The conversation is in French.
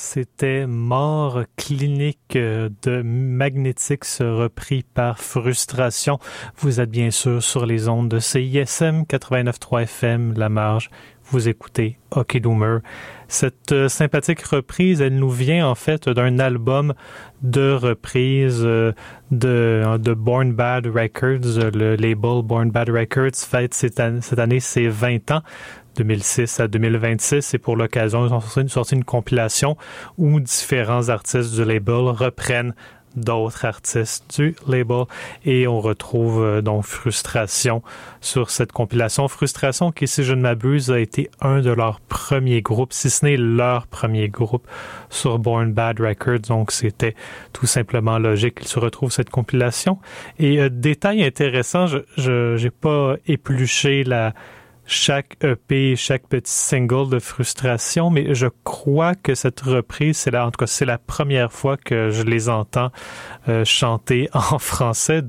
C'était Mort clinique de Magnetix repris par Frustration. Vous êtes bien sûr sur les ondes de CISM 89.3 FM, La Marge. Vous écoutez Hockey Doomer. Cette sympathique reprise, elle nous vient en fait d'un album de reprise de Born Bad Records. Le label Born Bad Records fête cette année ses 20 ans. 2006 à 2026, et pour l'occasion, ils ont sorti une compilation où différents artistes du label reprennent d'autres artistes du label, et on retrouve donc Frustration sur cette compilation. Frustration qui, si je ne m'abuse, a été un de leurs premiers groupes, si ce n'est leur premier groupe sur Born Bad Records, donc c'était tout simplement logique qu'ils se retrouvent cette compilation. Et détail intéressant, je j'ai pas épluché chaque EP, chaque petit single de Frustration, mais je crois que cette reprise, c'est la première fois que je les entends chanter en français.